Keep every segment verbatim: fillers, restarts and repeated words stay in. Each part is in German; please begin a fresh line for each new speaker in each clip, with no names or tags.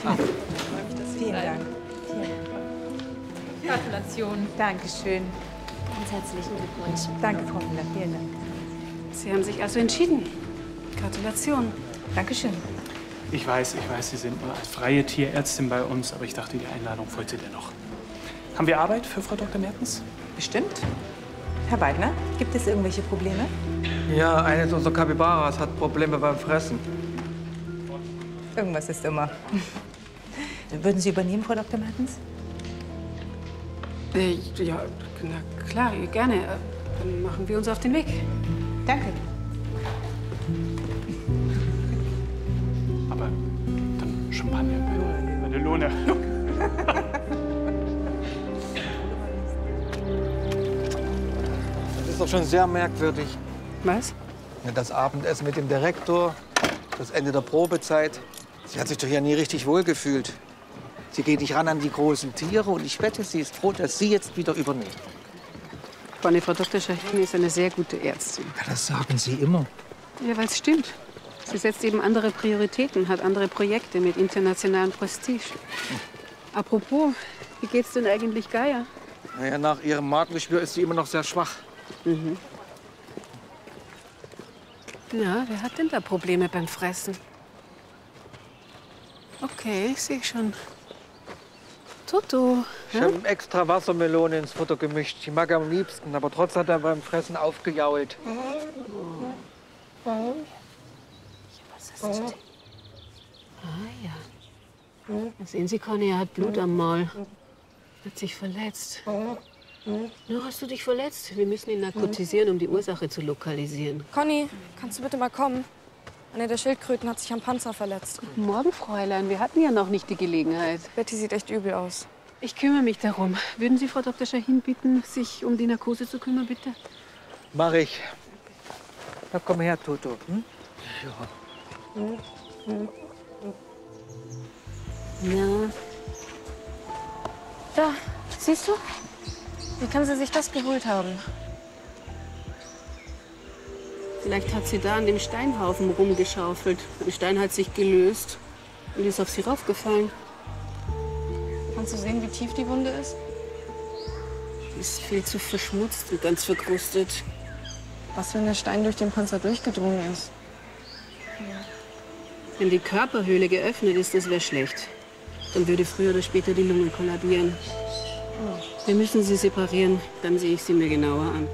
Ah.
Vielen Dank.
Gratulation.
Dankeschön.
Ganz herzlichen Glückwunsch.
Danke, Frau Müller. Vielen Dank.
Sie haben sich also entschieden. Gratulation.
Dankeschön.
Ich weiß, ich weiß, Sie sind nur als freie Tierärztin bei uns, aber ich dachte, die Einladung wollte dennoch. Haben wir Arbeit für Frau Doktor Mertens?
Bestimmt. Herr Weidner, gibt es irgendwelche Probleme?
Ja, eines unserer Kapibaras hat Probleme beim Fressen.
Irgendwas ist immer. Würden Sie übernehmen, Frau Doktor Mertens?
Äh, ja, na klar, gerne. Dann machen wir uns auf den Weg.
Danke.
Aber dann Champagner, meine Lohne.
Das ist doch schon sehr merkwürdig.
Was?
Das Abendessen mit dem Direktor, das Ende der Probezeit. Sie hat sich doch ja nie richtig wohlgefühlt. Sie geht nicht ran an die großen Tiere und ich wette, sie ist froh, dass Sie jetzt wieder übernehmen.
Bonnie, Frau Doktor Shahin ist eine sehr gute Ärztin.
Ja, das sagen Sie immer.
Ja, weil es stimmt. Sie setzt eben andere Prioritäten, hat andere Projekte mit internationalem Prestige. Hm. Apropos, wie geht's denn eigentlich Geier?
Naja, nach ihrem Magengeschwür ist sie immer noch sehr schwach.
Mhm. Na, wer hat denn da Probleme beim Fressen? Okay, ich sehe schon. Toto.
Ich habe extra Wassermelone ins Futter gemischt. Ich mag am liebsten, aber trotzdem hat er beim Fressen aufgejault.
Oh. Was ist das denn? Ah ja. Da sehen Sie, Conny, er hat Blut am Maul. Hat sich verletzt. Na, hast du dich verletzt? Wir müssen ihn narkotisieren, um die Ursache zu lokalisieren.
Conny, kannst du bitte mal kommen? Eine der Schildkröten hat sich am Panzer verletzt.
Guten Morgen, Fräulein. Wir hatten ja noch nicht die Gelegenheit.
Betty sieht echt übel aus.
Ich kümmere mich darum. Würden Sie Frau Doktor Shahin bitten, sich um die Narkose zu kümmern, bitte?
Mach ich. Na, komm her, Toto. Hm?
Ja. Ja.
Da, siehst du? Wie kann sie sich das geholt haben?
Vielleicht hat sie da an dem Steinhaufen rumgeschaufelt. Der Stein hat sich gelöst und ist auf sie raufgefallen.
Kannst du sehen, wie tief die Wunde ist?
Die ist viel zu verschmutzt und ganz verkrustet.
Was, wenn der Stein durch den Panzer durchgedrungen ist?
Wenn die Körperhöhle geöffnet ist, das wäre schlecht. Dann würde früher oder später die Lunge kollabieren. Wir müssen sie separieren, dann sehe ich sie mir genauer an.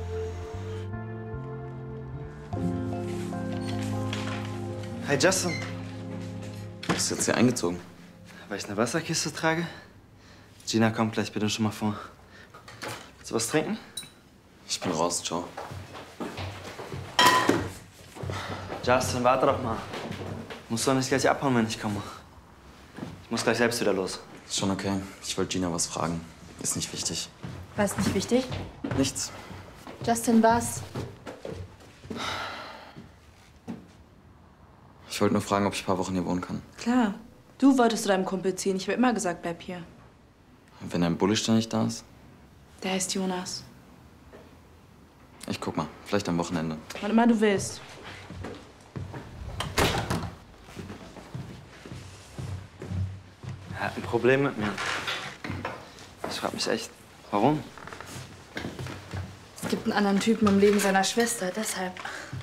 Hi Justin. Du bist jetzt hier eingezogen. Weil ich eine Wasserkiste trage? Gina, komm gleich bitte schon mal vor. Willst du was trinken? Ich bin raus, ciao. Justin, warte doch mal. Musst du doch nicht gleich abhauen, wenn ich komme. Ich muss gleich selbst wieder los. Ist schon okay. Ich wollte Gina was fragen. Ist nicht wichtig.
Was nicht wichtig?
Nichts.
Justin, was?
Ich wollte nur fragen, ob ich ein paar Wochen hier wohnen kann.
Klar. Du wolltest zu deinem Kumpel ziehen. Ich habe immer gesagt, bleib hier.
Wenn dein Bullister nicht da ist?
Der heißt Jonas.
Ich guck mal. Vielleicht am Wochenende.
Wann immer du willst.
Er hat ein Problem mit mir. Ich frag mich echt, warum?
Es gibt einen anderen Typen im Leben seiner Schwester, deshalb.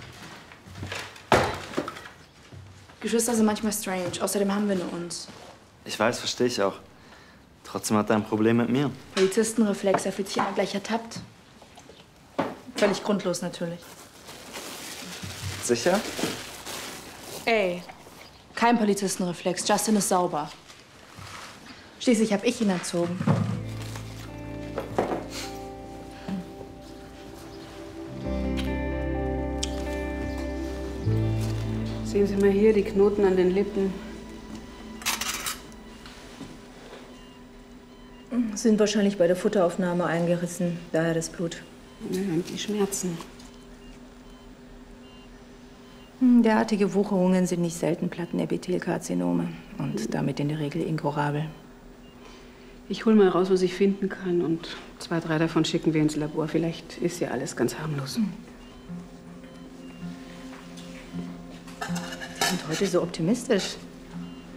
Geschwister sind manchmal strange. Außerdem haben wir nur uns.
Ich weiß, verstehe ich auch. Trotzdem hat er ein Problem mit mir.
Polizistenreflex, er fühlt sich immer gleich ertappt. Völlig grundlos natürlich.
Sicher?
Ey, kein Polizistenreflex. Justin ist sauber. Schließlich habe ich ihn erzogen.
Sehen Sie mal hier die Knoten an den Lippen.
Sind wahrscheinlich bei der Futteraufnahme eingerissen, daher das Blut.
Ja, und die Schmerzen.
Derartige Wucherungen sind nicht selten Plattenepithelkarzinome und damit in der Regel inkurabel.
Ich hol mal raus, was ich finden kann, und zwei, drei davon schicken wir ins Labor. Vielleicht ist ja alles ganz harmlos.
Sie sind heute so optimistisch.